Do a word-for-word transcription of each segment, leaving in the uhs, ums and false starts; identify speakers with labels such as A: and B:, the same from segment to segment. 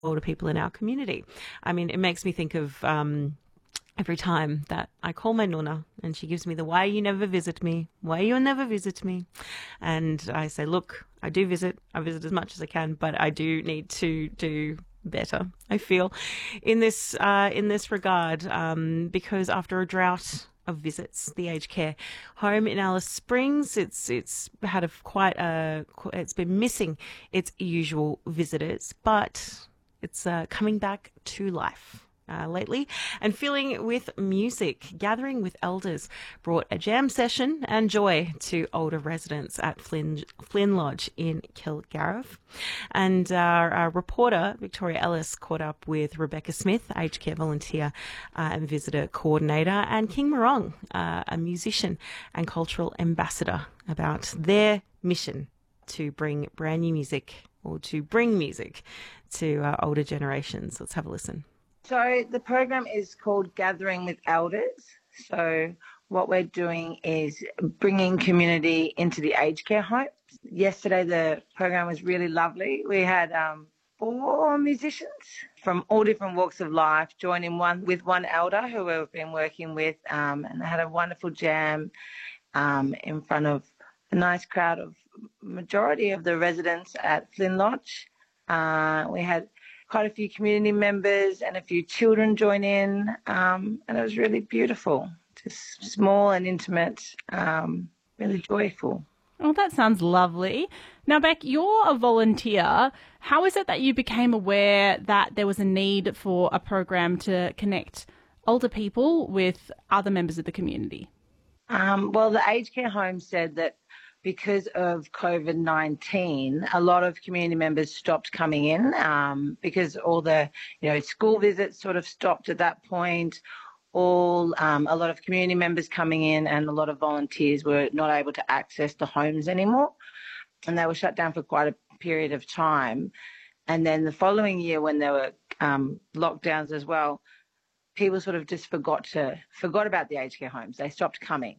A: older people in our community. I mean, it makes me think of um, every time that I call my nonna and she gives me the why you never visit me, why you never visit me. And I say, look, I do visit, I visit as much as I can, but I do need to do better, I feel, in this uh, in this regard, um, because after a drought of visits, the aged care home in Alice Springs, it's it's had a quite a it's been missing its usual visitors, but it's uh, coming back to life Uh, lately and filling with music. Gathering with Elders brought a jam session and joy to older residents at Flynn, Flynn Lodge in Kilgariff. And our, our reporter, Victoria Ellis, caught up with Rebecca Smith, aged care volunteer uh, and visitor coordinator, and King Morong, uh, a musician and cultural ambassador, about their mission to bring brand new music or to bring music to uh, older generations. Let's have a listen.
B: So the program is called Gathering with Elders. So what we're doing is bringing community into the aged care homes. Yesterday the program was really lovely. We had um, four musicians from all different walks of life join in one with one elder who we've been working with, um, and had a wonderful jam um, in front of a nice crowd of majority of the residents at Flynn Lodge. Uh, we had quite a few community members and a few children join in, um, and it was really beautiful, just small and intimate, um, really joyful.
C: Oh, that sounds lovely. Now, Beck, you're a volunteer. How is it that you became aware that there was a need for a program to connect older people with other members of the community?
B: Um, well, the aged care home said that because of COVID nineteen, a lot of community members stopped coming in um, because all the, you know, school visits sort of stopped at that point. All um, a lot of community members coming in and a lot of volunteers were not able to access the homes anymore, and they were shut down for quite a period of time. And then the following year, when there were um, lockdowns as well, people sort of just forgot to forgot about the aged care homes. They stopped coming.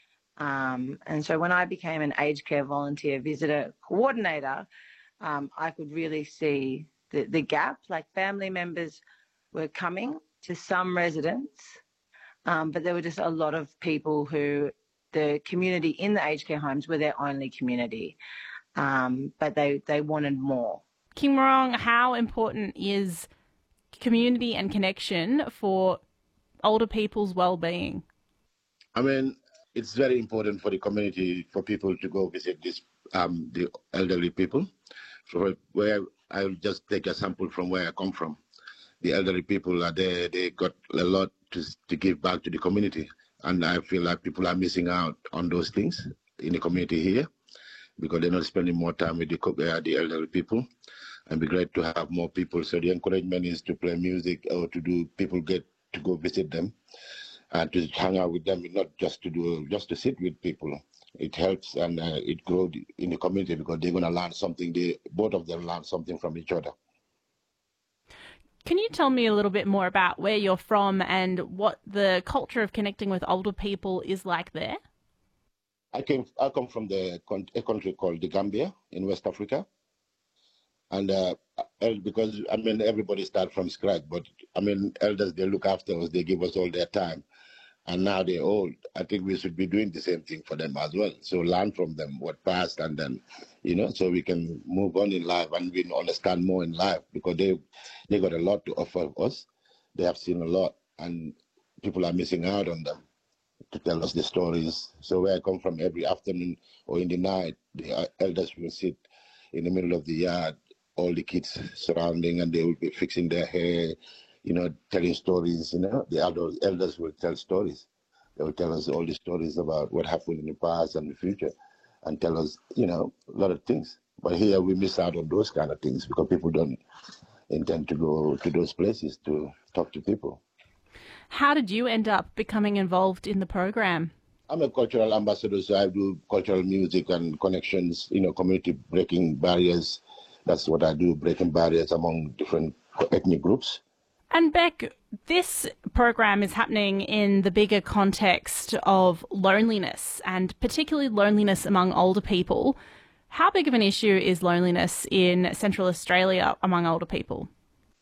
B: Um, and so when I became an aged care volunteer visitor coordinator, um, I could really see the, the gap. Like, family members were coming to some residents, um, but there were just a lot of people who the community in the aged care homes were their only community, um, but they, they wanted more.
C: King Morong, how important is community and connection for older people's well-being?
D: I mean, it's very important for the community, for people to go visit this, um, the elderly people. So where I'll just take a sample from where I come from. The elderly people are there, they got a lot to, to give back to the community. And I feel like people are missing out on those things in the community here because they're not spending more time with the, uh, the elderly people. And it'd be great to have more people. So the encouragement is to play music or to do, people get to go visit them. And to hang out with them, not just to do, just to sit with people. It helps and uh, it grows in the community because they're going to learn something. They, both of them learn something from each other.
C: Can you tell me a little bit more about where you're from and what the culture of connecting with older people is like there?
D: I came. I come from the a country called the Gambia in West Africa. And uh, because, I mean, everybody starts from scratch, but, I mean, elders, they look after us, they give us all their time. And now they're old. I think we should be doing the same thing for them as well. So learn from them what passed and then, you know, so we can move on in life and we understand more in life because they they got a lot to offer us. They have seen a lot and people are missing out on them to tell us the stories. So where I come from, every afternoon or in the night, the elders will sit in the middle of the yard, all the kids surrounding, and they will be fixing their hair, you know, telling stories, you know. The elders, elders will tell stories. They will tell us all the stories about what happened in the past and the future and tell us, you know, a lot of things. But here we miss out on those kind of things because people don't intend to go to those places to talk to people.
C: How did you end up becoming involved in the program?
D: I'm a cultural ambassador, so I do cultural music and connections, you know, community breaking barriers. That's what I do, breaking barriers among different ethnic groups.
C: And Beck, this program is happening in the bigger context of loneliness, and particularly loneliness among older people. How big of an issue is loneliness in Central Australia among older people?